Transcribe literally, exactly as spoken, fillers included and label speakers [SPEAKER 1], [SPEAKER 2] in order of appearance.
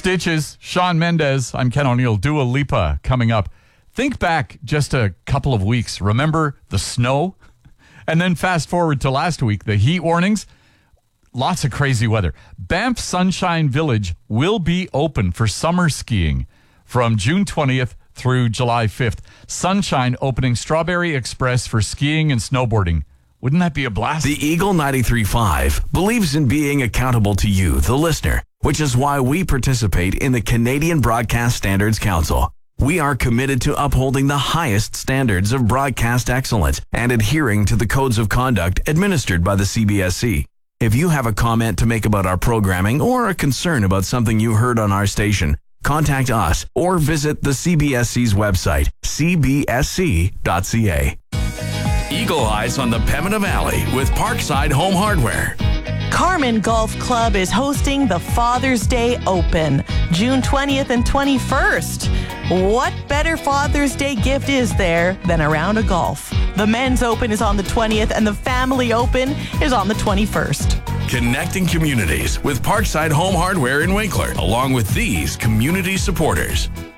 [SPEAKER 1] Stitches, Shawn Mendes. I'm Ken O'Neill. Dua Lipa coming up. Think back just a couple of weeks. Remember the snow? And then fast forward to last week, the heat warnings. Lots of crazy weather. Banff Sunshine Village will be open for summer skiing from June twentieth through July fifth. Sunshine opening Strawberry Express for skiing and snowboarding. Wouldn't that be a blast?
[SPEAKER 2] The Eagle ninety-three point five believes in being accountable to you, the listener, which is why we participate in the Canadian Broadcast Standards Council. We are committed to upholding the highest standards of broadcast excellence and adhering to the codes of conduct administered by the C B S C. If you have a comment to make about our programming or a concern about something you heard on our station, contact us or visit the C B S C's website, c b s c dot c a. Eagle Eyes on the Pembina Valley with Parkside Home Hardware.
[SPEAKER 3] Carmen Golf Club is hosting the Father's Day Open, June twentieth and twenty-first. What better Father's Day gift is there than a round of golf? The Men's Open is on the twentieth and the Family Open is on the twenty-first.
[SPEAKER 2] Connecting communities with Parkside Home Hardware in Winkler, along with these community supporters.